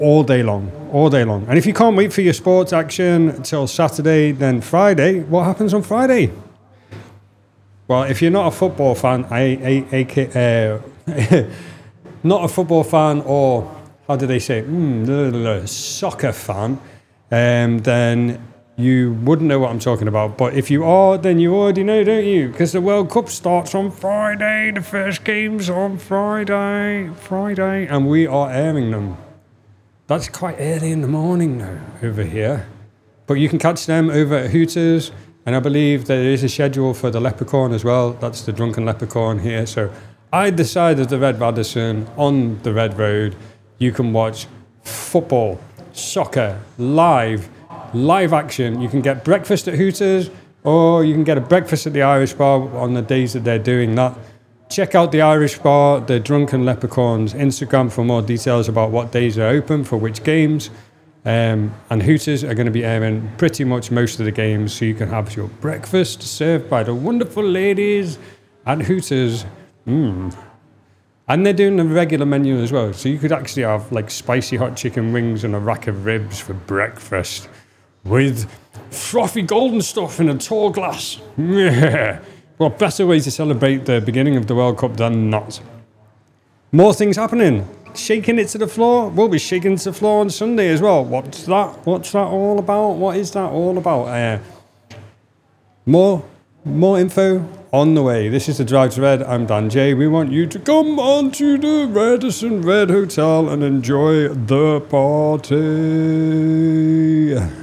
all day long, all day long. And if you can't wait for your sports action until Saturday, then Friday, what happens on Friday? Well, if you're not a football fan, not a football fan, or how do they say, soccer fan, then you wouldn't know what I'm talking about. But if you are, then you already know, don't you? Because the World Cup starts on Friday. The first game's on Friday, and we are airing them. That's quite early in the morning now over here. But you can catch them over at Hooters. And I believe there is a schedule for the Leprechaun as well. That's the Drunken Leprechaun here. So either side of the Red Radisson on the Red Road, you can watch football, soccer, live action. You can get breakfast at Hooters, or you can get a breakfast at the Irish Bar on the days that they're doing that. Check out the Irish Bar, the Drunken Leprechauns Instagram for more details about what days are open for which games. And Hooters are going to be airing pretty much most of the games, so you can have your breakfast served by the wonderful ladies at Hooters. And they're doing the regular menu as well, so you could actually have like spicy hot chicken wings and a rack of ribs for breakfast with frothy golden stuff in a tall glass. What better way to celebrate the beginning of the World Cup than that? More things happening. Shaking it to the floor. We'll be shaking it to the floor on Sunday as well. What's that all about? What is that all about? More info on the way. This is the Drive to Red. I'm Dan J. We want you to come on to the Radisson Red Hotel and enjoy the party.